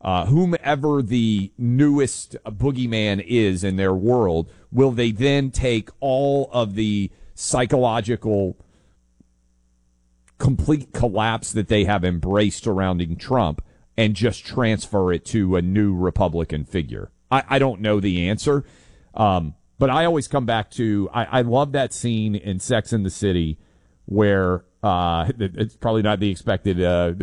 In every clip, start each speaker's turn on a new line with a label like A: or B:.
A: whomever the newest boogeyman is in their world, will they then take all of the psychological complete collapse that they have embraced surrounding Trump and just transfer it to a new Republican figure? I don't know the answer, but I always come back to, I love that scene in Sex and the City where it's probably not the expected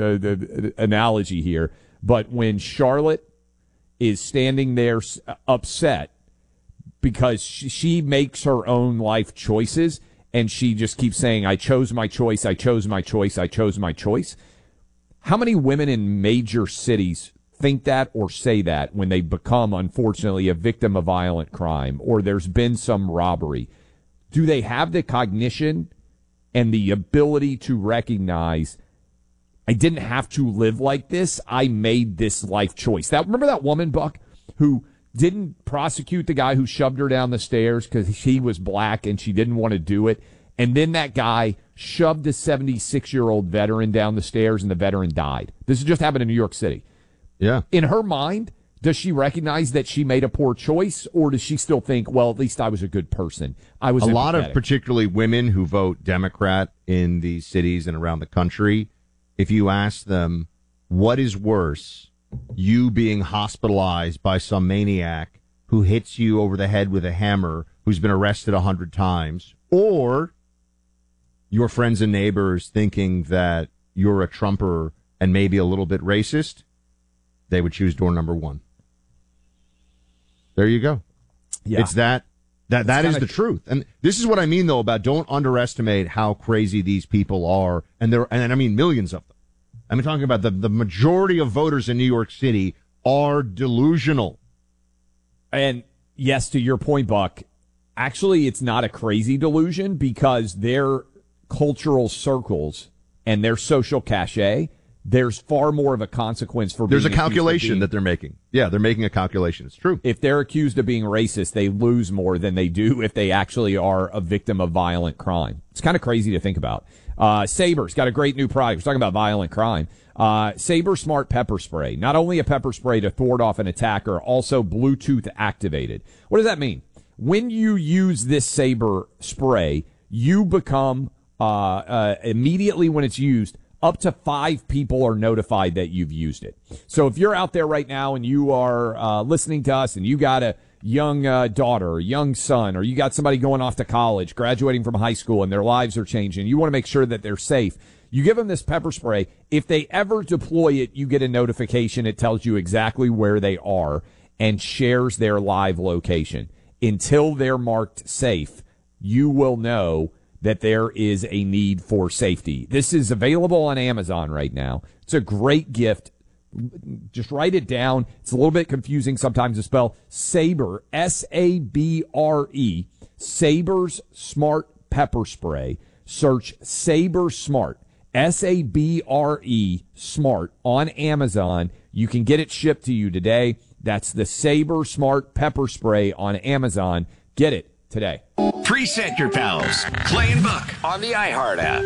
A: analogy here, but when Charlotte is standing there upset because she makes her own life choices, and she just keeps saying, I chose my choice, I chose my choice, I chose my choice. How many women in major cities think that or say that when they become, unfortunately, a victim of violent crime or there's been some robbery? Do they have the cognition and the ability to recognize, I didn't have to live like this, I made this life choice? Remember that woman, Buck, who didn't prosecute the guy who shoved her down the stairs because he was black and she didn't want to do it, and then that guy shoved a 76-year-old veteran down the stairs and the veteran died? This has just happened in New York City.
B: Yeah.
A: In her mind, does she recognize that she made a poor choice, or does she still think, well, at least I was a good person? I was
B: a
A: empathetic.
B: lot of particularly women who vote Democrat in these cities and around the country, if you ask them, what is worse, you being hospitalized by some maniac who hits you over the head with a hammer, who's been arrested 100 times, or your friends and neighbors thinking that you're a Trumper and maybe a little bit racist, they would choose door number one. There you go.
A: Yeah.
B: It's that is the truth. And this is what I mean, though, about don't underestimate how crazy these people are. And I mean millions of them. I'm talking about the majority of voters in New York City are delusional.
A: And yes, to your point, Buck, actually it's not a crazy delusion because their cultural circles and their social cachet, there's far more of a consequence for
B: There's
A: being
B: a calculation that they're making. Yeah, they're making a calculation. It's true.
A: If they're accused of being racist, they lose more than they do if they actually are a victim of violent crime. It's kind of crazy to think about. Saber's got a great new product. We're talking about violent crime. Saber Smart Pepper Spray. Not only a pepper spray to thwart off an attacker, also Bluetooth activated. What does that mean? When you use this Saber spray, you become, immediately when it's used, up to 5 people are notified that you've used it. So if you're out there right now and you are listening to us and you got a young daughter or young son, or you got somebody going off to college, graduating from high school, and their lives are changing, you want to make sure that they're safe, you give them this pepper spray. If they ever deploy it, you get a notification. It tells you exactly where they are and shares their live location. Until they're marked safe, you will know that there is a need for safety. This is available on Amazon right now. It's a great gift. Just write it down. It's a little bit confusing sometimes to spell. Saber, S-A-B-R-E, Saber's Smart Pepper Spray. Search Saber Smart, S-A-B-R-E, Smart on Amazon. You can get it shipped to you today. That's the Saber Smart Pepper Spray on Amazon. Get it today.
C: Preset your pals. Clay and Buck on the iHeart app.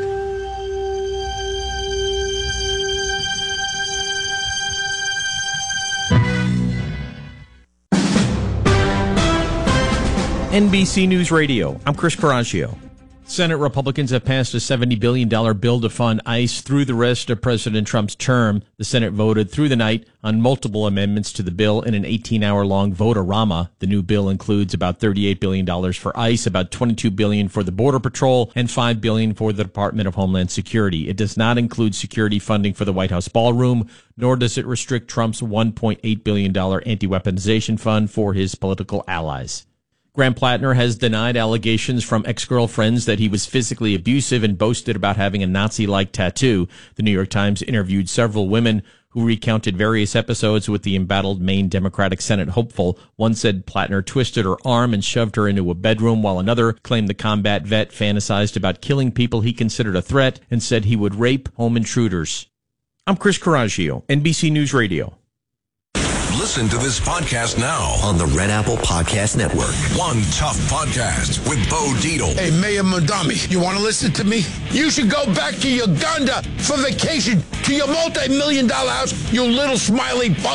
D: NBC News Radio. I'm Chris Coraggio. Senate Republicans have passed a $70 billion bill to fund ICE through the rest of President Trump's term. The Senate voted through the night on multiple amendments to the bill in an 18-hour-long vote-a-rama. The new bill includes about $38 billion for ICE, about $22 billion for the Border Patrol, and $5 billion for the Department of Homeland Security. It does not include security funding for the White House ballroom, nor does it restrict Trump's $1.8 billion anti-weaponization fund for his political allies. Graham Plattner has denied allegations from ex-girlfriends that he was physically abusive and boasted about having a Nazi-like tattoo. The New York Times interviewed several women who recounted various episodes with the embattled Maine Democratic Senate hopeful. One said Plattner twisted her arm and shoved her into a bedroom, while another claimed the combat vet fantasized about killing people he considered a threat and said he would rape home intruders. I'm Chris Coraggio, NBC News Radio.
C: Listen to this podcast now
E: on the Red Apple Podcast Network.
C: One Tough Podcast with Bo Dietl.
F: Hey, Mayor Mondami, you want to listen to me? You should go back to Uganda for vacation to your multi-million-dollar house, you little smiley